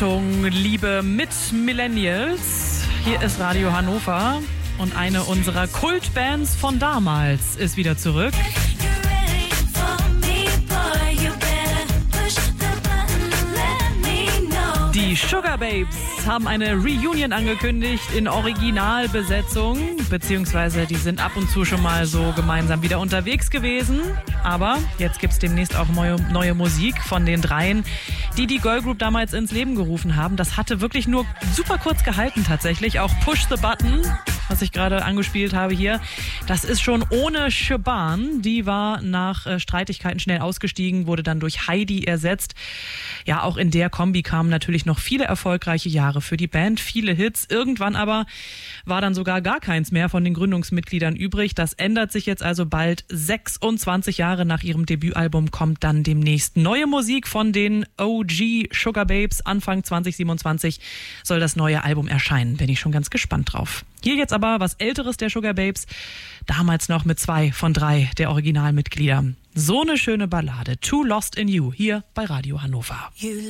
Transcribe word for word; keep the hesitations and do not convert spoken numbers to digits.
Liebe Mit-Millennials, hier ist Radio Hannover und eine unserer Kultbands von damals ist wieder zurück. Die Sugababes haben eine Reunion angekündigt in Originalbesetzung, beziehungsweise die sind ab und zu schon mal so gemeinsam wieder unterwegs gewesen. Aber jetzt gibt's demnächst auch neue, neue Musik von den dreien, die die Girl Group damals ins Leben gerufen haben. Das hatte wirklich nur super kurz gehalten tatsächlich. Auch Push the Button, was ich gerade angespielt habe hier, das ist schon ohne Siobhan. Die war nach äh, Streitigkeiten schnell ausgestiegen, wurde dann durch Heidi ersetzt. Ja, auch in der Kombi kamen natürlich noch viele erfolgreiche Jahre für die Band, viele Hits. Irgendwann aber war dann sogar gar keins mehr von den Gründungsmitgliedern übrig. Das ändert sich jetzt also bald. sechsundzwanzig Jahre nach ihrem Debütalbum kommt dann demnächst neue Musik von den O G Sugababes. Anfang zwanzig siebenundzwanzig soll das neue Album erscheinen. Bin ich schon ganz gespannt drauf. Hier jetzt aber was Älteres der Sugababes, damals noch mit zwei von drei der Originalmitglieder. So eine schöne Ballade, Too Lost in You, hier bei Radio Hannover.